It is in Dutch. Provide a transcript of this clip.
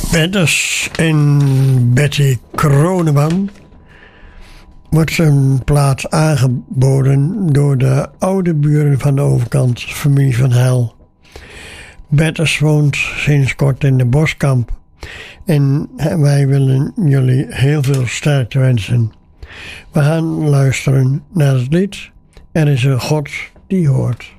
Petters en Betty Kroneman wordt zijn plaats aangeboden door de oude buren van de overkant, familie van Hel. Betters woont sinds kort in de Boskamp en wij willen jullie heel veel sterkte wensen. We gaan luisteren naar het lied Er is een God die hoort.